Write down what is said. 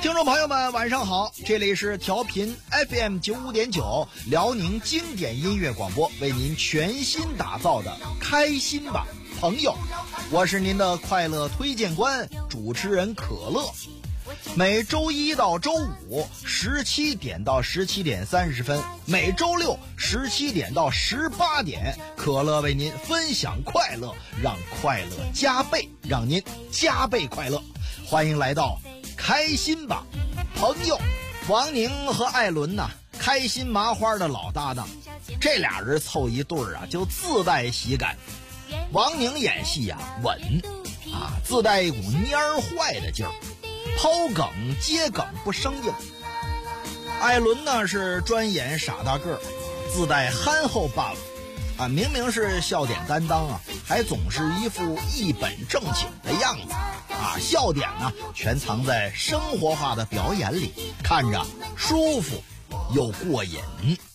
听众朋友们晚上好，这里是调频 FM 95.9辽宁经典音乐广播，为您全新打造的开心吧朋友，我是您的快乐推荐官主持人可乐。每周一到周五17点到17点30分，每周六17点到18点，可乐为您分享快乐，让快乐加倍，让您加倍快乐。欢迎来到开心吧朋友。王宁和艾伦呐，开心麻花的老搭档，这俩人凑一对儿啊，就自带喜感。王宁演戏啊稳啊，自带一股蔫儿坏的劲儿，抛梗接梗不生硬。艾伦呢是专演傻大个儿，自带憨厚 buff 啊，明明是笑点担当啊，还总是一副一本正经的样子啊，笑点呢全藏在生活化的表演里，看着舒服又过瘾。